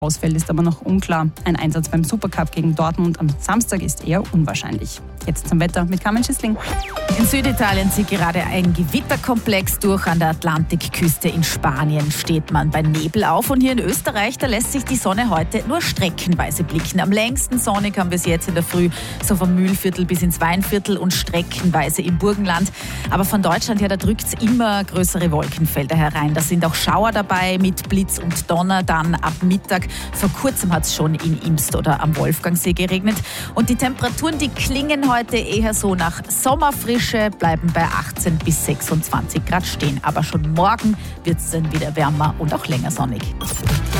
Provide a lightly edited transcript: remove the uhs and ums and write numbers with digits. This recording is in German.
ausfällt, ist aber noch unklar. Ein Einsatz beim Supercup gegen Dortmund am Samstag ist eher unwahrscheinlich. Jetzt zum Wetter mit Carmen Schissling. In Süditalien zieht gerade ein Gewitterkomplex durch. An der Atlantikküste in Spanien steht man bei Nebel auf. Und hier in Österreich, da lässt sich die Sonne heute nur streckenweise blicken. Am längsten sonnig haben wir es jetzt in der Früh, so vom Mühlviertel bis ins Weinviertel und streckenweise im Burgenland. Aber von Deutschland her, da drückt es immer größere Wolkenfelder herein. Da sind auch Schauer dabei mit Blitz und Donner dann ab Mittag. Vor kurzem hat es schon in Imst oder am Wolfgangsee geregnet. Und die Temperaturen, die klingen heute eher so nach Sommerfrische, bleiben bei 18 bis 26 Grad stehen. Aber schon morgen wird es dann wieder wärmer und auch länger sonnig.